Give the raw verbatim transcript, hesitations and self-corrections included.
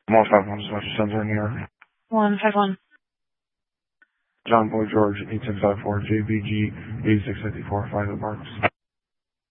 one five one, dispatch, sends in here. one five one. John Boy George, eight six five four, J B G, eighty-six fifty-four, find the marks.